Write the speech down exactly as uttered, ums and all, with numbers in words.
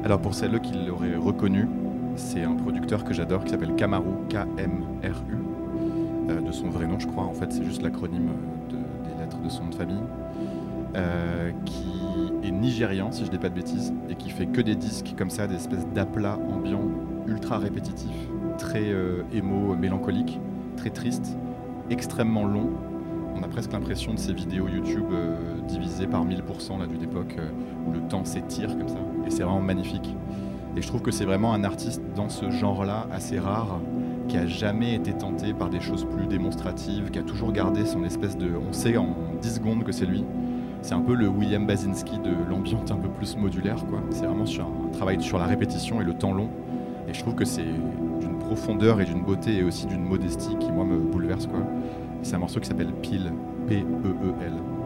Alors pour celles qui l'auraient reconnu, c'est un producteur que j'adore qui s'appelle Kamaru, K M R U, euh, de son vrai nom je crois, en fait c'est juste l'acronyme de, des lettres de son nom de famille, euh, qui est nigérian si je dis pas de bêtises, et qui fait que des disques comme ça, des espèces d'aplats ambiants ultra répétitifs, très euh, émo, mélancoliques, très tristes, extrêmement longs. On a presque l'impression de ces vidéos YouTube euh, divisées par mille pour cent là, d'une époque euh, où le temps s'étire comme ça, et c'est vraiment magnifique. Et je trouve que c'est vraiment un artiste dans ce genre-là, assez rare, qui a jamais été tenté par des choses plus démonstratives, qui a toujours gardé son espèce de... On sait en dix secondes que c'est lui. C'est un peu le William Basinski de l'ambiance un peu plus modulaire, quoi. C'est vraiment sur un travail sur la répétition et le temps long. Et je trouve que c'est d'une profondeur et d'une beauté et aussi d'une modestie qui, moi, me bouleverse, quoi. C'est un morceau qui s'appelle Pile, P E E L.